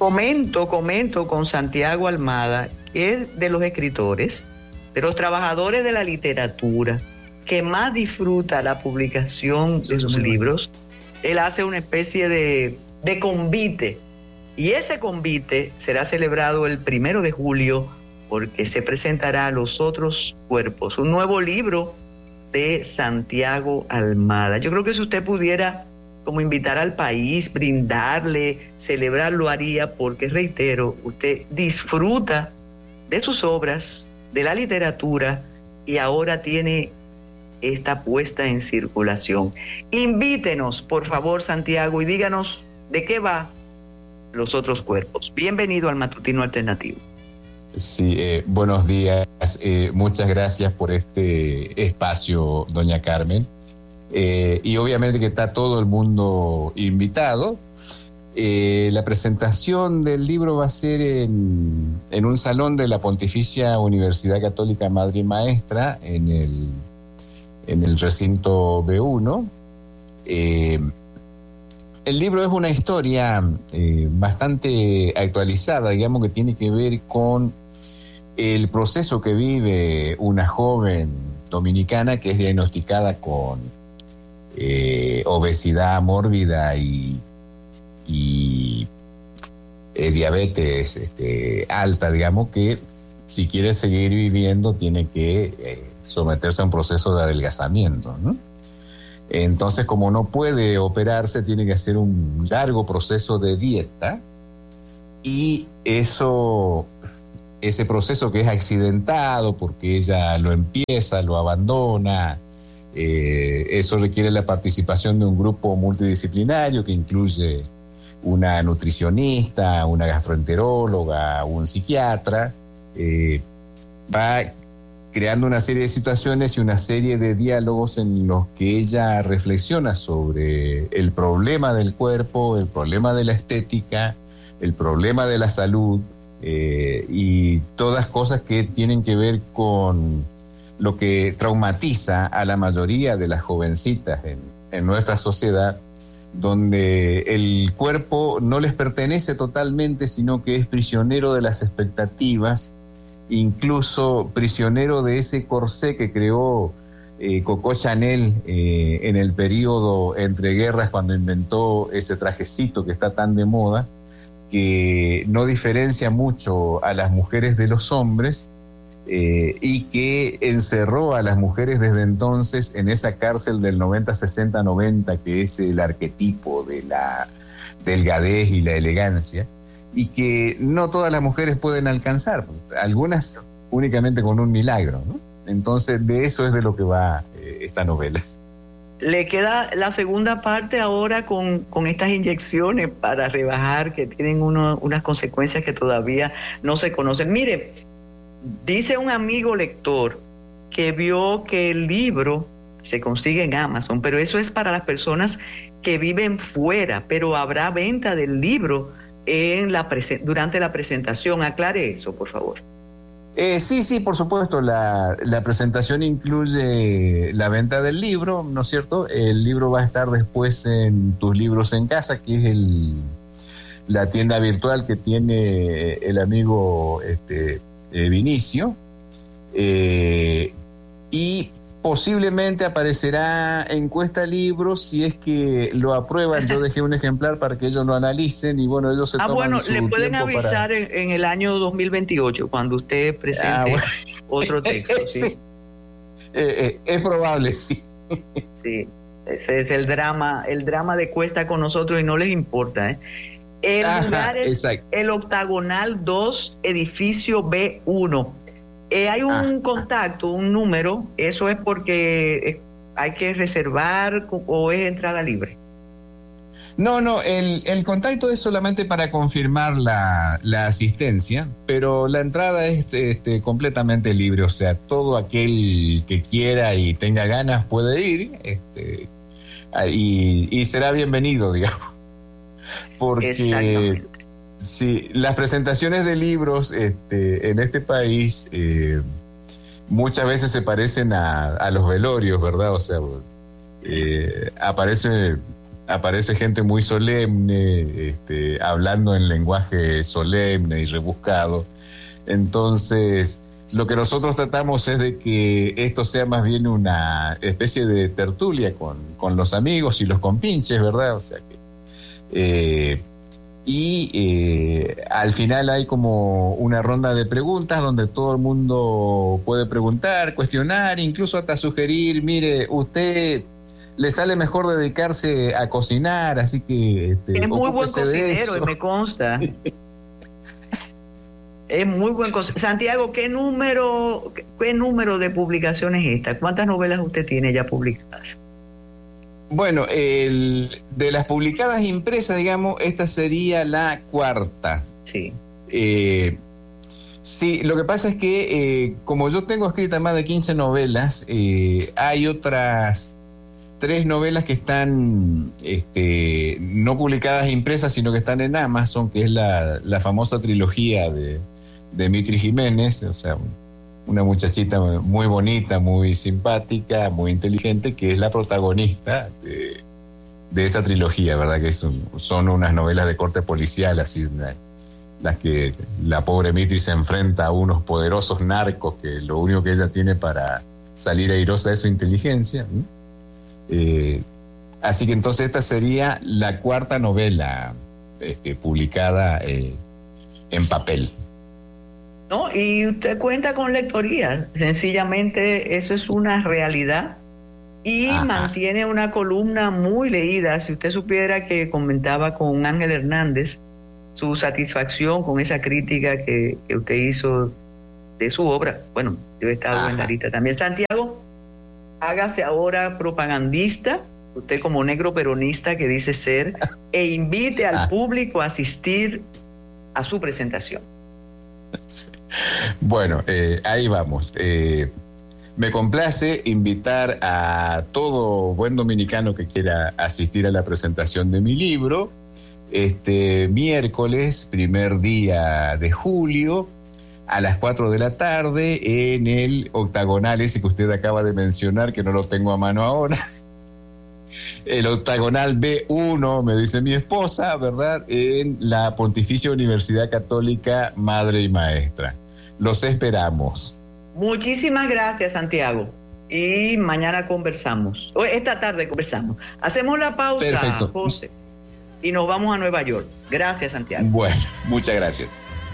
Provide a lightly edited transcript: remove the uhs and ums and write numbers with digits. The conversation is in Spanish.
Comento con Santiago Almada, que es de los escritores, de los trabajadores de la literatura, que más disfruta la publicación de sus libros. Él hace una especie de convite, y ese convite será celebrado el 1 de julio, porque se presentará Los Otros Cuerpos, un nuevo libro de Santiago Almada. Yo creo que si usted pudiera como invitar al país, brindarle, celebrar, lo haría, porque reitero, usted disfruta de sus obras, de la literatura, y ahora tiene esta puesta en circulación. Invítenos, por favor, Santiago, y díganos de qué va Los Otros Cuerpos. Bienvenido al Matutino Alternativo. Sí, buenos días. Muchas gracias por este espacio, doña Carmen. Y obviamente que está todo el mundo invitado. La presentación del libro va a ser en un salón de la Pontificia Universidad Católica Madre y Maestra, en el recinto B1. El libro es una historia bastante actualizada, digamos, que tiene que ver con el proceso que vive una joven dominicana que es diagnosticada con obesidad mórbida y diabetes alta, digamos, que si quiere seguir viviendo tiene que someterse a un proceso de adelgazamiento, ¿no? Entonces, como no puede operarse, tiene que hacer un largo proceso de dieta, y ese proceso que es accidentado porque ella lo empieza, lo abandona, eso requiere la participación de un grupo multidisciplinario que incluye una nutricionista, una gastroenteróloga, un psiquiatra. Va creando una serie de situaciones y una serie de diálogos en los que ella reflexiona sobre el problema del cuerpo, el problema de la estética, el problema de la salud, y todas cosas que tienen que ver con lo que traumatiza a la mayoría de las jovencitas en nuestra sociedad, donde el cuerpo no les pertenece totalmente, sino que es prisionero de las expectativas, incluso prisionero de ese corsé que creó Coco Chanel en el periodo entre guerras, cuando inventó ese trajecito que está tan de moda, que no diferencia mucho a las mujeres de los hombres, y que encerró a las mujeres desde entonces en esa cárcel del 90-60-90, que es el arquetipo de la delgadez y la elegancia, y que no todas las mujeres pueden alcanzar, algunas únicamente con un milagro, ¿no? Entonces, de eso es de lo que va esta novela. Le queda la segunda parte ahora con estas inyecciones para rebajar, que tienen unas consecuencias que todavía no se conocen. Mire, dice un amigo lector que vio que el libro se consigue en Amazon, pero eso es para las personas que viven fuera, pero habrá venta del libro durante la presentación. Aclare eso, por favor. Sí, por supuesto. La presentación incluye la venta del libro, ¿no es cierto? El libro va a estar después en Tus Libros en Casa, que es la tienda virtual que tiene el amigo Vinicio, y posiblemente aparecerá en Cuesta Libros si es que lo aprueban. Yo dejé un ejemplar para que ellos lo analicen, y bueno, ellos se toman su le pueden tiempo avisar para... en el año 2028 cuando usted presente otro texto. ¿sí? Es probable, sí. Sí, ese es el drama de Cuesta con nosotros, y no les importa, El lugar es el Octagonal 2, edificio B1. Hay un contacto, un número. ¿Eso es porque hay que reservar o es entrada libre? No, el contacto es solamente para confirmar la asistencia, pero la entrada es completamente libre. O sea, todo aquel que quiera y tenga ganas puede ir, y será bienvenido, digamos. Porque sí, las presentaciones de libros en este país muchas veces se parecen a los velorios, ¿verdad? O sea, aparece aparece gente muy solemne, hablando en lenguaje solemne y rebuscado. Entonces, lo que nosotros tratamos es de que esto sea más bien una especie de tertulia con los amigos y los compinches, ¿verdad? O sea que... al final hay como una ronda de preguntas donde todo el mundo puede preguntar, cuestionar, incluso hasta sugerir, mire, usted le sale mejor dedicarse a cocinar, así que... es muy buen cocinero, y me consta. Es muy buen cocinero. Santiago, ¿qué número de publicaciones es esta? ¿Cuántas novelas usted tiene ya publicadas? Bueno, de las publicadas impresas, digamos, esta sería la cuarta. Sí. Sí, lo que pasa es que como yo tengo escritas más de 15 novelas, hay otras 3 novelas que están no publicadas e impresas, sino que están en Amazon, que es la famosa trilogía de Mitri Jiménez, o sea, una muchachita muy bonita, muy simpática, muy inteligente, que es la protagonista de esa trilogía, ¿verdad? Que son unas novelas de corte policial, así, las que la pobre Mitri se enfrenta a unos poderosos narcos que lo único que ella tiene para salir airosa es su inteligencia. Así que entonces esta sería la cuarta novela publicada en papel. No, y usted cuenta con lectoría, sencillamente eso es una realidad y Ajá. mantiene una columna muy leída. Si usted supiera que comentaba con Ángel Hernández su satisfacción con esa crítica que usted hizo de su obra, bueno, debe estar en la lista también. Santiago, hágase ahora propagandista, usted como negro peronista que dice ser, e invite al público a asistir a su presentación. Bueno, ahí vamos. Me complace invitar a todo buen dominicano que quiera asistir a la presentación de mi libro, este miércoles, primer día de julio, a las 4 de la tarde, en el octagonal ese que usted acaba de mencionar, que no lo tengo a mano ahora. El octagonal B1, me dice mi esposa, ¿verdad? En la Pontificia Universidad Católica Madre y Maestra. Los esperamos. Muchísimas gracias, Santiago. Y mañana conversamos. Esta tarde conversamos. Hacemos la pausa, perfecto, José, y nos vamos a Nueva York. Gracias, Santiago. Bueno, muchas gracias.